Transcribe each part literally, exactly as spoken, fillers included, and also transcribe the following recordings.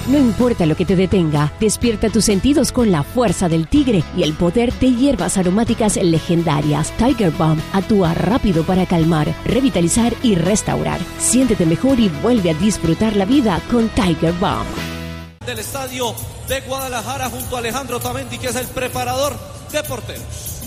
No importa lo que te detenga, despierta tus sentidos con la fuerza del tigre y el poder de hierbas aromáticas legendarias. Tiger Balm actúa rápido para calmar, revitalizar y restaurar. Siéntete mejor y vuelve a disfrutar la vida con Tiger Balm. Del estadio de Guadalajara junto a Alejandro Tamendi, que es el preparador de porteros.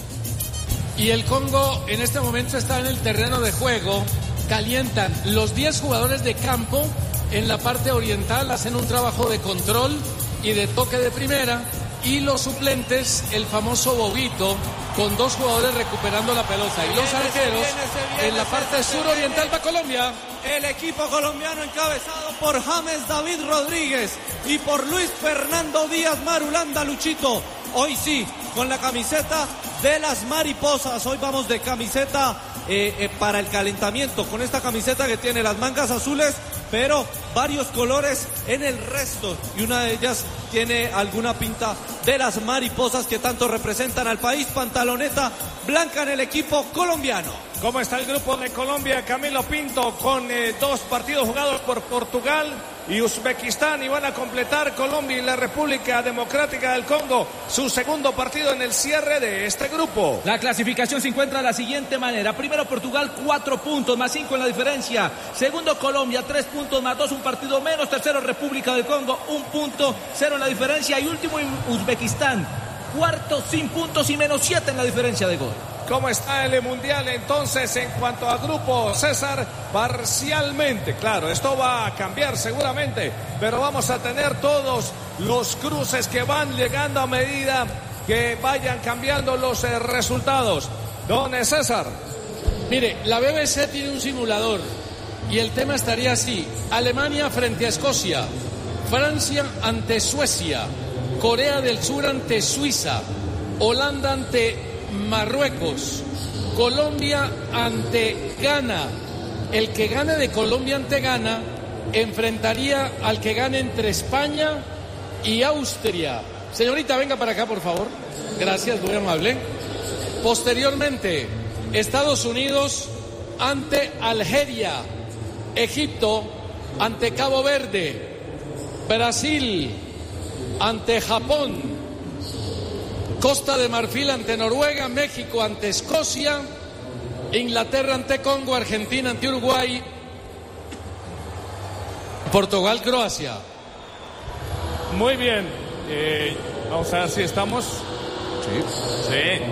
Y el Congo en este momento está en el terreno de juego. Calientan los diez jugadores de campo en la parte oriental, hacen un trabajo de control y de toque de primera, y los suplentes, el famoso Boguito, con dos jugadores recuperando la pelota, y los arqueros en la parte suroriental va Colombia. El equipo colombiano encabezado por James David Rodríguez y por Luis Fernando Díaz Marulanda, Luchito. Hoy sí, con la camiseta de las mariposas. Hoy vamos de camiseta eh, eh, para el calentamiento, con esta camiseta que tiene las mangas azules, pero varios colores en el resto, y una de ellas tiene alguna pinta de las mariposas que tanto representan al país. Pantaloneta blanca en el equipo colombiano. ¿Cómo está el grupo de Colombia? Camilo Pinto con eh, dos partidos jugados por Portugal y Uzbekistán, y van a completar Colombia y la República Democrática del Congo su segundo partido en el cierre de este grupo. La clasificación se encuentra de la siguiente manera: primero Portugal, cuatro puntos más cinco en la diferencia; segundo Colombia, tres puntos más dos, un partido menos; tercero República del Congo, un punto, cero en la diferencia; y último Uzbekistán, cuarto sin puntos y menos siete en la diferencia de gol. ¿Cómo está el Mundial entonces en cuanto a grupo, César? Parcialmente, claro, esto va a cambiar seguramente, pero vamos a tener todos los cruces que van llegando a medida que vayan cambiando los eh, resultados. Don César. Mire, la B B C tiene un simulador y el tema estaría así: Alemania frente a Escocia, Francia ante Suecia, Corea del Sur ante Suiza, Holanda ante Marruecos, Colombia ante Ghana. El que gane de Colombia ante Ghana enfrentaría al que gane entre España y Austria. Señorita, venga para acá, por favor. Gracias, muy amable. Posteriormente, Estados Unidos ante Algeria, Egipto ante Cabo Verde, Brasil ante Japón, Costa de Marfil ante Noruega, México ante Escocia, Inglaterra ante Congo, Argentina ante Uruguay, Portugal, Croacia. Muy bien, eh, vamos a ver si estamos. Sí. Sí.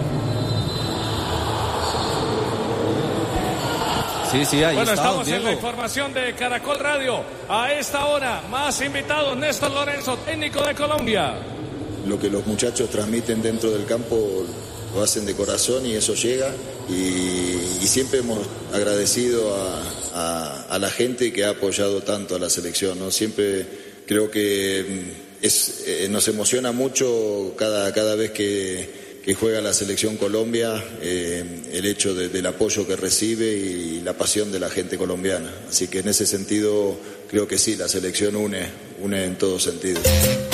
Sí, sí, ahí bueno, está, estamos Diego. en la información de Caracol Radio. A esta hora, más invitados, Néstor Lorenzo, técnico de Colombia. Lo que los muchachos transmiten dentro del campo lo hacen de corazón y eso llega, y, y siempre hemos agradecido a, a, a la gente que ha apoyado tanto a la selección, ¿no? Siempre creo que es, eh, nos emociona mucho cada, cada vez que, que juega la selección Colombia, eh, el hecho de, del apoyo que recibe y la pasión de la gente colombiana. Así que en ese sentido creo que sí, la selección une, une en todo sentido.